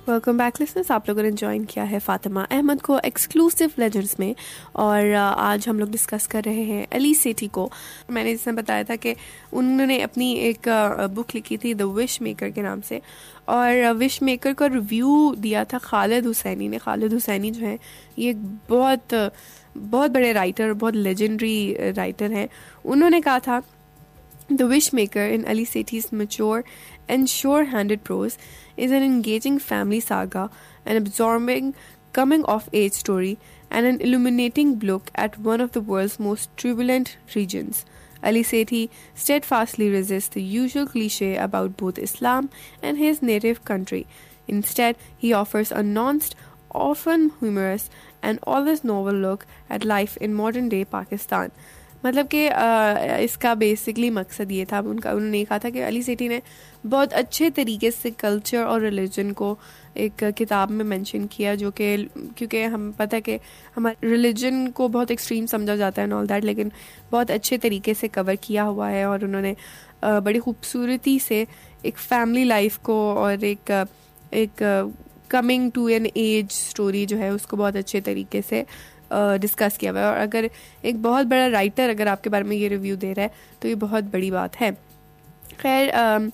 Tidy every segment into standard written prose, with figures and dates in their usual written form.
Welcome back listeners. आप लोगों ने ज्वाइन किया है फातिमा अहमद को एक्सक्लूसिव लेजेंड्स में, और आज हम लोग डिस्कस कर रहे हैं अली सेठी को। मैंने जिसने बताया था कि उन्होंने अपनी एक बुक लिखी थी द विश मेकर के नाम से, और विश मेकर का रिव्यू दिया था खालिद हुसैनी ने। खालिद हुसैनी जो है ये एक बहुत बहुत बड़े राइटर, बहुत लेजेंडरी राइटर हैं। उन्होंने कहा था The Wishmaker in Ali Sethi's mature and sure-handed prose is an engaging family saga, an absorbing coming-of-age story, and an illuminating look at one of the world's most turbulent regions. Ali Sethi steadfastly resists the usual cliché about both Islam and his native country. Instead, he offers a nuanced, often humorous, and always novel look at life in modern-day Pakistan. मतलब कि इसका basically मकसद ये था, उन्होंने कहा था कि अली सेठी ने बहुत अच्छे तरीके से कल्चर और रिलीजन को एक किताब में मेंशन किया, जो कि क्योंकि हम पता है कि हमारे रिलीजन को बहुत एक्सट्रीम समझा जाता है एंड ऑल दैट, लेकिन बहुत अच्छे तरीके से कवर किया हुआ है। और उन्होंने बड़ी खूबसूरती से एक फैमिली लाइफ को और एक coming to N as story जो है उसको बहुत अच्छे तरीके से डिस्कस किया हुआ है। और अगर एक बहुत बड़ा राइटर अगर आपके बारे में ये रिव्यू दे रहा है तो ये बहुत बड़ी बात है। खैर,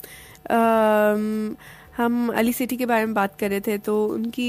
हम अली सेठी के बारे में बात कर रहे थे तो उनकी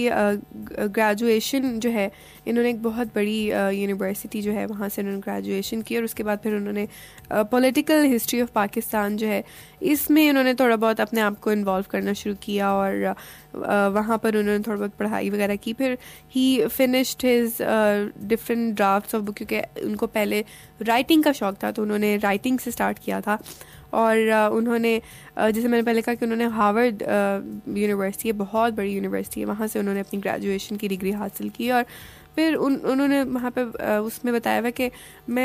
ग्रेजुएशन जो है, इन्होंने एक बहुत बड़ी यूनिवर्सिटी जो है वहाँ से उन्होंने ग्रेजुएशन की, और उसके बाद फिर उन्होंने पॉलिटिकल हिस्ट्री ऑफ पाकिस्तान जो है इसमें उन्होंने थोड़ा बहुत अपने आप को इन्वॉल्व करना शुरू किया, और वहाँ पर उन्होंने थोड़ा बहुत पढ़ाई वगैरह की। फिर ही finished his different drafts of book, क्योंकि उनको पहले राइटिंग का शौक था तो उन्होंने राइटिंग से स्टार्ट किया था। और उन्होंने जैसे मैंने पहले कहा कि उन्होंने हार्वर्ड यूनिवर्सिटी है, बहुत बड़ी यूनिवर्सिटी है, वहाँ से उन्होंने अपनी ग्रेजुएशन की डिग्री हासिल की। और फिर उन्होंने वहाँ पे उसमें बताया हुआ कि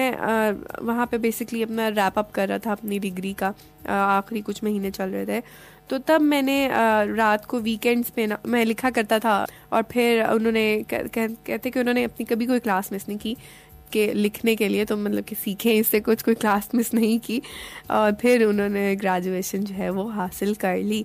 मैं वहाँ पे बेसिकली अपना रैप अप कर रहा था अपनी डिग्री का, आखिरी कुछ महीने चल रहे थे, तो तब मैंने रात को वीकेंड्स पे मैं लिखा करता था। और फिर उन्होंने कहते कि उन्होंने अपनी कभी कोई क्लास मिस नहीं की के लिखने के लिए, तो मतलब कि सीखें इससे कुछ, कोई क्लास मिस नहीं की। और फिर उन्होंने ग्रेजुएशन जो है वो हासिल कर ली।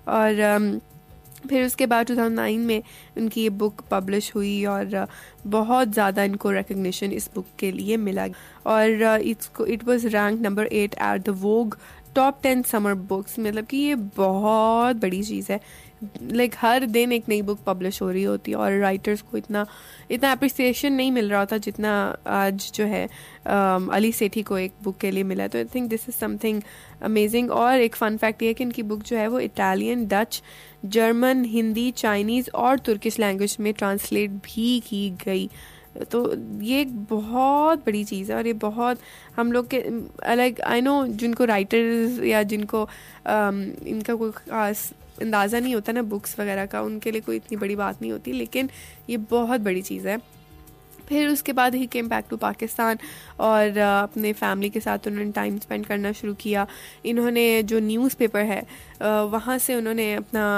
और फिर उसके बाद 2009 में उनकी ये बुक पब्लिश हुई, और बहुत ज़्यादा इनको रिकग्निशन इस बुक के लिए मिला। और it was rank number 8 at the Vogue top 10 summer books. मतलब कि ये बहुत बड़ी चीज़ है। लाइक हर दिन एक नई बुक पब्लिश हो रही होती है, और राइटर्स को इतना अप्रिसिएशन नहीं मिल रहा होता जितना आज जो है अली सेठी को एक बुक के लिए मिला। तो I think this is something amazing. और एक फ़न फैक्ट ये है कि इनकी बुक जो है वो Italian, Dutch, German, Hindi, Chinese और तुर्किश लैंग्वेज में ट्रांसलेट भी की गई। तो ये एक बहुत बड़ी चीज़ है, और ये बहुत हम लोग के अलग, आई नो जिनको राइटर्स या जिनको इनका कोई खास अंदाज़ा नहीं होता ना बुक्स वगैरह का, उनके लिए कोई इतनी बड़ी बात नहीं होती, लेकिन ये बहुत बड़ी चीज़ है। फिर उसके बाद ही केम बैक टू पाकिस्तान, और अपने फैमिली के साथ उन्होंने टाइम स्पेंड करना शुरू किया। इन्होंने जो न्यूज़पेपर है वहाँ से उन्होंने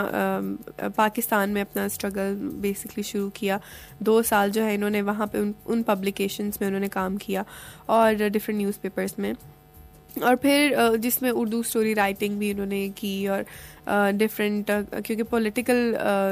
अपना पाकिस्तान में अपना स्ट्रगल बेसिकली शुरू किया। 2 साल जो है इन्होंने वहाँ पे उन पब्लिकेशंस में उन्होंने काम किया, और डिफरेंट न्यूज़पेपर्स में। और फिर जिसमें उर्दू स्टोरी राइटिंग भी उन्होंने की, और डिफरेंट क्योंकि पॉलिटिकल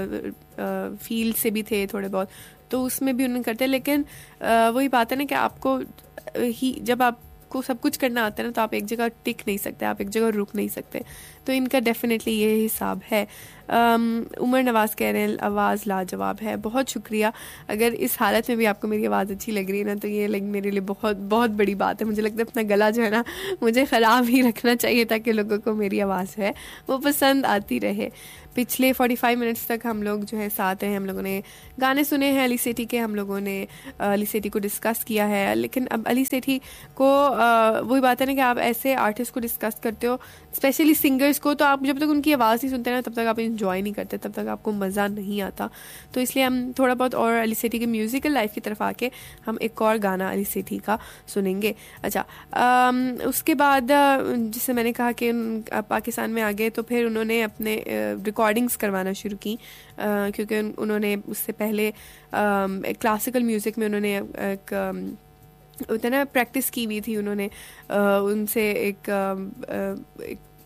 फील्ड से भी थे थोड़े बहुत, तो उसमें भी उन्होंने करते। लेकिन वही बात है ना कि आपको जब आपको सब कुछ करना आता है ना, तो आप एक जगह टिक नहीं सकते, आप एक जगह रुक नहीं सकते। तो इनका डेफिनेटली ये हिसाब है। उमर नवाज़ कह रहे हैं आवाज़ लाजवाब है। बहुत शुक्रिया। अगर इस हालत में भी आपको मेरी आवाज़ अच्छी लग रही है ना, तो ये मेरे लिए बहुत बहुत बड़ी बात है। मुझे लगता है अपना गला जो है ना मुझे ख़राब ही रखना चाहिए, ताकि लोगों को मेरी आवाज़ है वो पसंद आती रहे। पिछले 45 मिनट्स तक हम लोग जो है साथ हैं, हम लोगों ने गाने सुने हैं अली सेठी के, हम लोगों ने अली सेठी को डिस्कस किया है। लेकिन अब अली सेठी को वही बात है ना कि आप ऐसे आर्टिस्ट को डिस्कस करते हो, स्पेशली सिंगर्स को, तो आप जब तक उनकी आवाज़ नहीं सुनते ना तब तक आप इंजॉय नहीं करते, तब तक आपको मज़ा नहीं आता। तो इसलिए हम थोड़ा बहुत और अली सेठी के म्यूज़िकल लाइफ की तरफ आके हम एक और गाना अली सेठी का सुनेंगे। अच्छा, उसके बाद जिससे मैंने कहा कि पाकिस्तान में आ गए, तो फिर उन्होंने अपने रिकॉर्डिंग्स करवाना शुरू की, क्योंकि उन्होंने उससे पहले क्लासिकल म्यूज़िक में उन्होंने एक उतना प्रैक्टिस की हुई थी। उन्होंने उनसे एक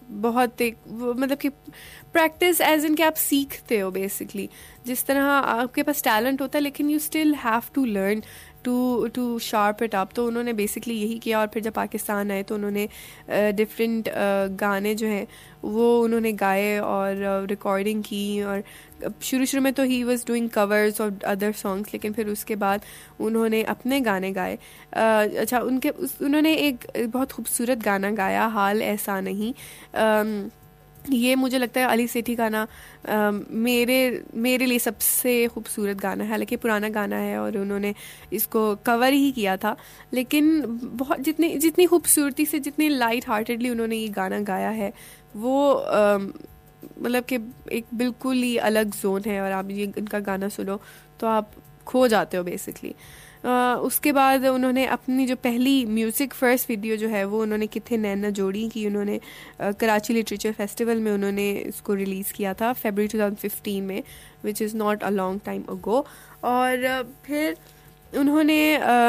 बहुत एक मतलब कि प्रैक्टिस एज इन कि आप सीखते हो बेसिकली, जिस तरह आपके पास टैलेंट होता है लेकिन you still have to learn to sharp it up. तो उन्होंने बेसिकली यही किया, और फिर जब पाकिस्तान आए तो उन्होंने डिफरेंट गाने जो हैं वो उन्होंने गाए और रिकॉर्डिंग की। और शुरू शुरू में तो he was doing covers of other songs, लेकिन फिर उसके बाद उन्होंने अपने गाने गाए। अच्छा, उन्होंने एक बहुत खूबसूरत गाना गाया, हाल ऐसा नहीं। ये मुझे लगता है अली सेठी गाना मेरे लिए सबसे खूबसूरत गाना है। हालांकि पुराना गाना है और उन्होंने इसको कवर ही किया था, लेकिन बहुत जितनी खूबसूरती से, जितनी लाइट हार्टेडली उन्होंने ये गाना गाया है, वो मतलब कि एक बिल्कुल ही अलग जोन है। और आप ये इनका गाना सुनो तो आप खो जाते हो बेसिकली। उसके बाद उन्होंने अपनी जो पहली म्यूज़िक फर्स्ट वीडियो जो है वो उन्होंने किथे नैना जोड़ी की, उन्होंने कराची लिटरेचर फेस्टिवल में उन्होंने इसको रिलीज़ किया था फरवरी 2015 में, which is not a long time ago. और फिर उन्होंने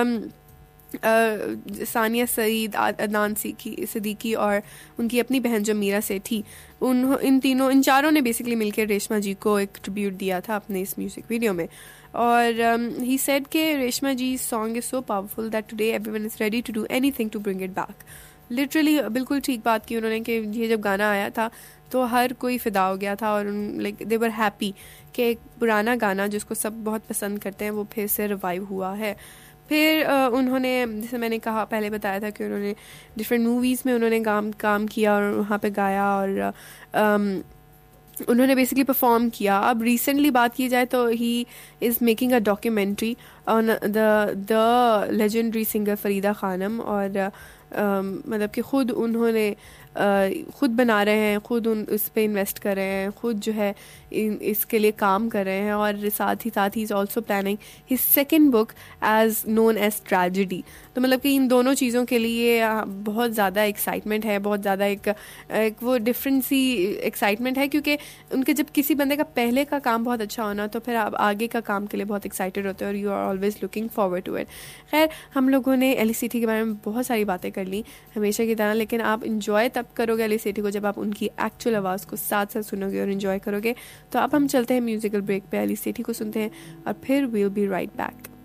सानिया सईद, अदनान सिद्दीकी और उनकी अपनी बहन जो मीरा सेठी, इन चारों ने बेसिकली मिलकर रेशमा जी को एक ट्रिब्यूट दिया था अपने इस म्यूज़िक वीडियो में। और ही सेड कि रेशमा जी song is so powerful that today everyone is ready to do anything to bring it back. Literally बिल्कुल ठीक बात की उन्होंने कि ये जब गाना आया था तो हर कोई फिदा हो गया था, और लाइक दे वर हैप्पी कि एक पुराना गाना जिसको सब बहुत पसंद करते हैं वो फिर से रिवाइव हुआ है। फिर उन्होंने, जैसे मैंने कहा पहले बताया था कि उन्होंने डिफरेंट मूवीज़ में उन्होंने काम किया और वहाँ पे गाया, और उन्होंने बेसिकली परफॉर्म किया। अब रिसेंटली बात की जाए तो he is making a documentary on the legendary singer Farida Khanam, और मतलब कि ख़ुद उन्होंने ख़ुद बना रहे हैं, ख़ुद इस पे इन्वेस्ट कर रहे हैं, ख़ुद जो है इसके लिए काम कर रहे हैं। और साथ he is also planning his second book as known as tragedy. तो मतलब कि इन दोनों चीज़ों के लिए बहुत ज़्यादा एक्साइटमेंट है, बहुत ज़्यादा एक वो डिफरेंट सी एक्साइटमेंट है, क्योंकि उनके जब किसी बंदे का पहले का काम बहुत अच्छा होना तो फिर आप आगे का काम के लिए बहुत एक्साइटेड होते हैं और you are always looking forward to it. खैर, हम लोगों ने अली सेठी के बारे में बहुत सारी बातें कर ली हमेशा की तरह, लेकिन आप इंजॉय तब करोगे अली सेठी को जब आप उनकी एक्चुअल आवाज़ को साथ साथ सुनोगे और इन्जॉय करोगे। तो अब हम चलते हैं म्यूजिकल ब्रेक पे, अली सेठी को सुनते हैं और फिर वील बी राइट बैक।